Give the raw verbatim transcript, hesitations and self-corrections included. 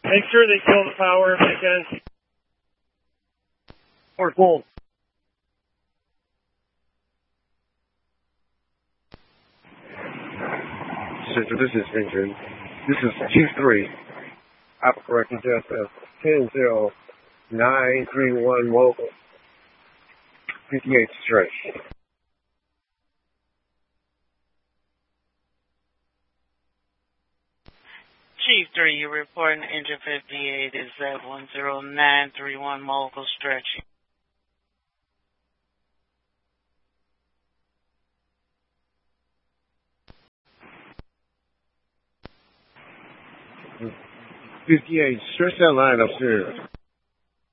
Make sure they kill the power if they can. Or cold. Central, this is Engine. This is Q three. Apple correcting test of ten zero nine three one mobile. fifty-eight straight. Chief three, you're reporting engine fifty-eight is at one zero nine three one mogul stretching. fifty-eight, stretch that line upstairs.